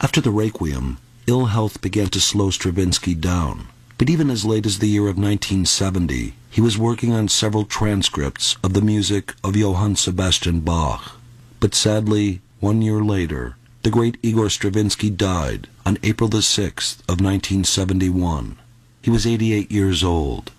After the Requiem, ill health began to slow Stravinsky down. But even as late as the year of 1970, he was working on several transcripts of the music of Johann Sebastian Bach. But sadly, 1 year later, the great Igor Stravinsky died on April the 6th of 1971. He was 88 years old.